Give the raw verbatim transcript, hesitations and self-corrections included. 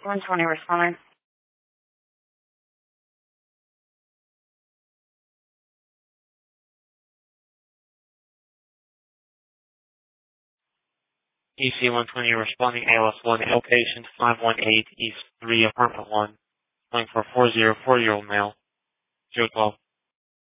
one twenty responding. E C one twenty responding A L S one, location five one eight East three, apartment one, calling for four zero four year old male, zero twelve.